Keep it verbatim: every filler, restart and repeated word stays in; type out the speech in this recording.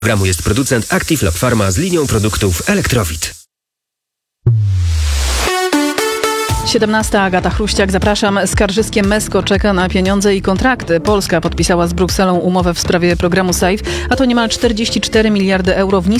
Programu jest producent Active Lab Pharma z linią produktów Elektrowid. siedemnasta. Agata Chruściak, zapraszam. Skarżyskie Mesko czeka na pieniądze i kontrakty. Polska podpisała z Brukselą umowę w sprawie programu SAFE, a to niemal czterdzieści cztery miliardy euro w